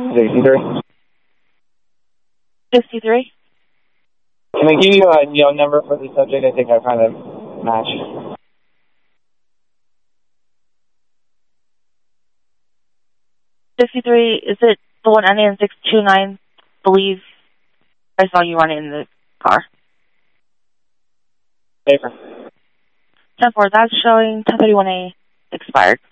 63. 53? Can I give you a number for the subject? I think I kind of match. 53, is it the one ending in 629? Believe I saw you running in the car. Paper. 10-4, that's showing 1031A expired.